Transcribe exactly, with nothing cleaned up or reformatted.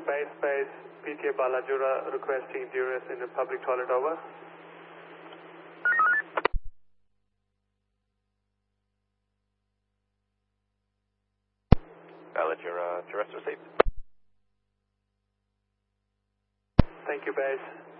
Base Base, P T A Balajura requesting duress in the public toilet, over. Balajura, duress received. Thank you, Base.